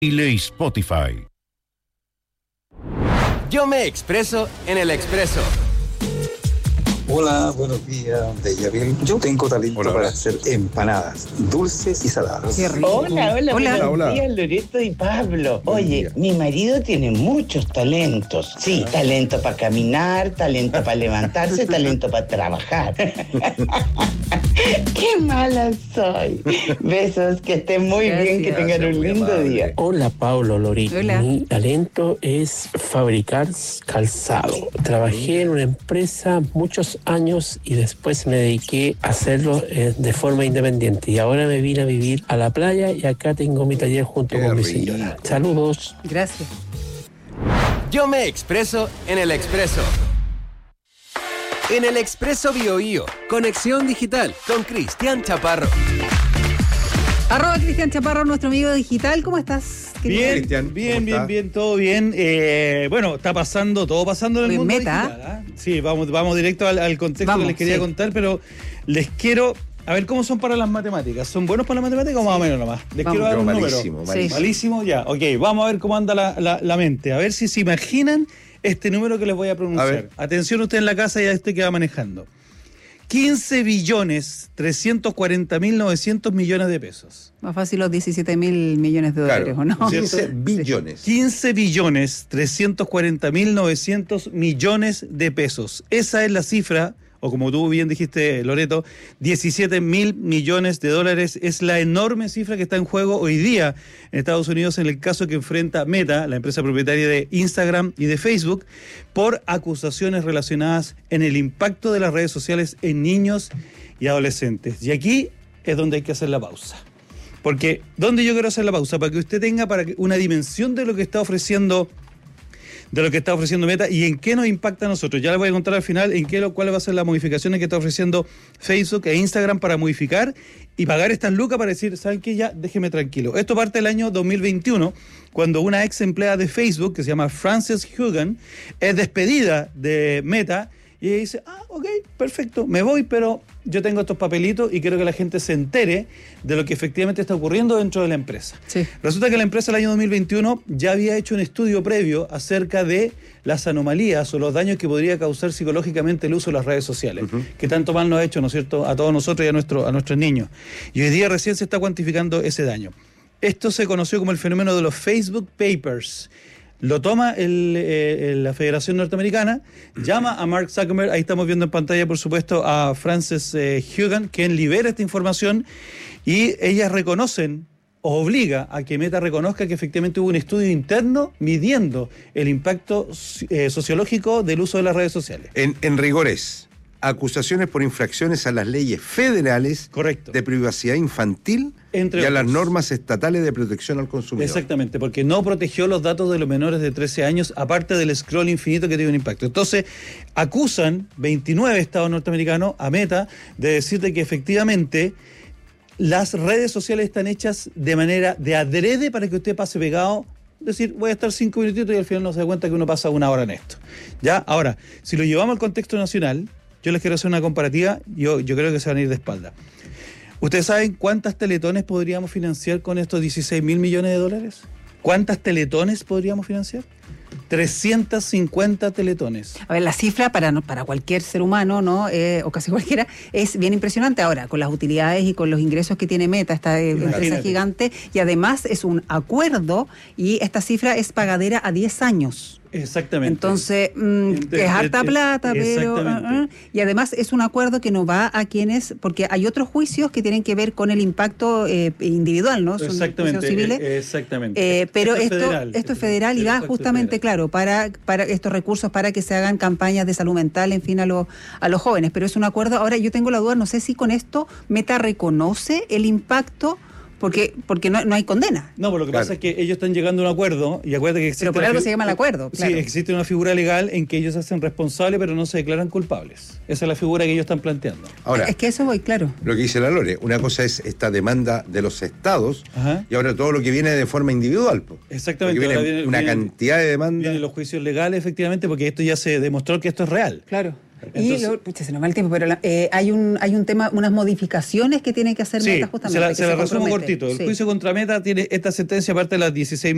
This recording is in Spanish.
y Spotify. Yo me expreso en el Expreso. Hola, buenos días, Bellaville. Yo tengo talento para hacer empanadas, dulces y saladas. Qué rico. Hola, buenos días, Loreto y Pablo. Oye, mi marido tiene muchos talentos. Sí, talento para caminar, talento para levantarse, talento para trabajar. ¡Qué mala soy! Besos, que estén muy bien, que tengan un lindo día. Hola, Pablo, Lorito. Hola. Mi talento es fabricar calzado. Trabajé en una empresa muchos años y después me dediqué a hacerlo de forma independiente. Y ahora me vine a vivir a la playa y acá tengo mi taller junto con mi señora. Saludos. Gracias. Yo me expreso en el Expreso. En el Expreso BioBio, conexión digital con Cristian Chaparro. @Cristian Chaparro, nuestro amigo digital. ¿Cómo estás? Bien, Cristian, bien, todo bien. Bueno, todo pasando en el mundo Meta. digital, ¿eh? Sí, vamos directo al contexto que les quería contar, pero les quiero... A ver, ¿cómo son para las matemáticas? ¿Son buenos para las matemáticas o más o menos nomás? Les quiero dar un malísimo, número. malísimo. Malísimo, ya. Ok, vamos a ver cómo anda la mente. A ver si se imaginan este número que les voy a pronunciar. Atención usted en la casa y a este que va manejando. 15.340.900 millones de pesos. Más fácil los 17.000 millones de dólares, ¿o no? 15 billones. 15.340.900 millones de pesos. Esa es la cifra, o como tú bien dijiste, Loreto, 17.000 millones de dólares es la enorme cifra que está en juego hoy día en Estados Unidos en el caso que enfrenta Meta, la empresa propietaria de Instagram y de Facebook, por acusaciones relacionadas en el impacto de las redes sociales en niños y adolescentes. Y aquí es donde hay que hacer la pausa. Porque, ¿dónde yo quiero hacer la pausa? Para que usted tenga una dimensión de lo que está ofreciendo Meta y en qué nos impacta a nosotros. Ya les voy a contar al final cuáles van a ser las modificaciones que está ofreciendo Facebook e Instagram para modificar y pagar estas lucas para decir, ¿saben qué? Ya, déjeme tranquilo. Esto parte del año 2021, cuando una ex empleada de Facebook, que se llama Frances Haugen, es despedida de Meta y ella dice, ok, perfecto, me voy, pero yo tengo estos papelitos y quiero que la gente se entere de lo que efectivamente está ocurriendo dentro de la empresa. Sí. Resulta que la empresa el año 2021 ya había hecho un estudio previo acerca de las anomalías o los daños que podría causar psicológicamente el uso de las redes sociales, que tanto mal nos ha hecho, ¿no es cierto?, a todos nosotros y a nuestros niños. Y hoy día recién se está cuantificando ese daño. Esto se conoció como el fenómeno de los Facebook Papers. Lo toma la Federación Norteamericana, llama a Mark Zuckerberg, ahí estamos viendo en pantalla, por supuesto, a Frances Haugen, quien libera esta información, y ellas reconocen, o obliga a que Meta reconozca que efectivamente hubo un estudio interno midiendo el impacto sociológico del uso de las redes sociales. En rigores, acusaciones por infracciones a las leyes federales. Correcto. De privacidad infantil y a las normas estatales de protección al consumidor. Exactamente, porque no protegió los datos de los menores de 13 años, aparte del scroll infinito que tiene un impacto. Entonces, acusan 29 estados norteamericanos a Meta de decirte que efectivamente las redes sociales están hechas de manera de adrede para que usted pase pegado. Decir, voy a estar 5 minutitos y al final no se da cuenta que uno pasa 1 hora en esto. ¿Ya? Ahora, si lo llevamos al contexto nacional, yo les quiero hacer una comparativa, yo creo que se van a ir de espalda. ¿Ustedes saben cuántas teletones podríamos financiar con estos 16.000 millones de dólares? ¿Cuántas teletones podríamos financiar? 350 teletones. A ver, la cifra para cualquier ser humano, ¿no? O casi cualquiera, es bien impresionante. Ahora, con las utilidades y con los ingresos que tiene Meta, esta empresa gigante, y además es un acuerdo, y esta cifra es pagadera a 10 años. Exactamente. Entonces, que es harta plata, pero... y además es un acuerdo que no va a quienes... Porque hay otros juicios que tienen que ver con el impacto individual, ¿no? Son exactamente. Civiles. Exactamente. Pero esto es federal y va justamente, claro, para estos recursos para que se hagan campañas de salud mental, en fin, a los jóvenes. Pero es un acuerdo. Ahora, yo tengo la duda, no sé si con esto Meta reconoce el impacto... Porque no hay condena. No, pero lo que pasa es que ellos están llegando a un acuerdo, y acuérdate que existe... Pero por algo se llama el acuerdo, claro. Sí, existe una figura legal en que ellos se hacen responsables, pero no se declaran culpables. Esa es la figura que ellos están planteando. Ahora, es que eso voy, claro. Lo que dice la Lore, una cosa es esta demanda de los estados, y ahora todo lo que viene de forma individual. Exactamente. Viene una cantidad de demandas. Vienen los juicios legales, efectivamente, porque esto ya se demostró que esto es real. Claro. Entonces, se nos va el tiempo, pero hay un tema, unas modificaciones que tiene que hacer Meta justamente. Se la resumo cortito. El juicio contra Meta tiene esta sentencia, aparte de las 16